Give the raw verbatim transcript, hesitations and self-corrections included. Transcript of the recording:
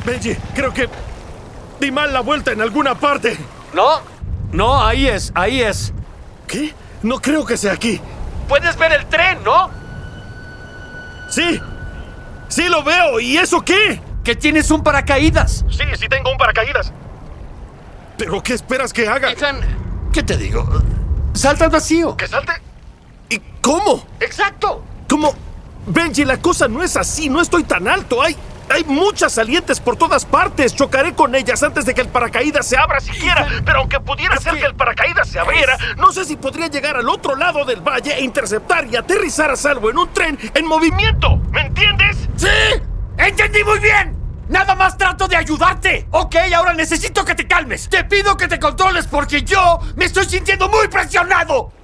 Benji, creo que di mal la vuelta en alguna parte. ¿No? No, ahí es, ahí es. ¿Qué? No creo que sea aquí. Puedes ver el tren, ¿no? Sí. Sí lo veo. ¿Y eso qué? Que tienes un paracaídas. Sí, sí tengo un paracaídas. ¿Pero qué esperas que haga? Ethan, ¿qué te digo? Salta al vacío. ¿Que salte? ¿Y cómo? ¡Exacto! ¿Cómo? Benji, la cosa no es así. No estoy tan alto. Hay... Hay muchas salientes por todas partes. Chocaré con ellas antes de que el paracaídas se abra siquiera. Pero aunque pudiera ser que el paracaídas se abriera, no sé si podría llegar al otro lado del valle e interceptar y aterrizar a salvo en un tren en movimiento. ¿Me entiendes? ¡Sí! ¡Entendí muy bien! ¡Nada más trato de ayudarte! Ok, ahora necesito que te calmes. Te pido que te controles porque yo me estoy sintiendo muy presionado.